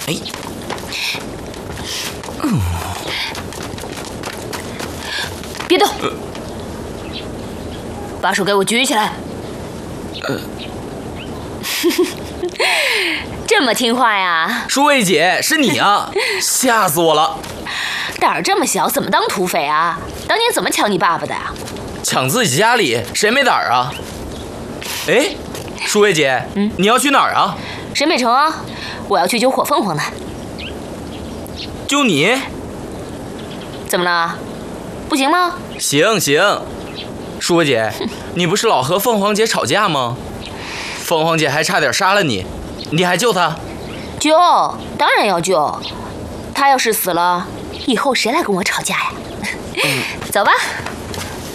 哎， 别动，把手给我举起来。这么听话呀？ 舒薇姐，是你啊！吓死我了！ 胆儿这么小，怎么当土匪啊？当年怎么抢你爸爸的呀？ 抢自己家里，谁没胆儿啊？哎，舒薇姐，你要去哪儿啊？ 沈北城啊，我要去救火凤凰呢。 就你？ 怎么了？不行吗？ 行行，舒薇姐，你不是老和凤凰姐吵架吗？凤凰姐还差点杀了你，你还救她？ 救，当然要救。她要是死了，以后谁来跟我吵架呀？走吧。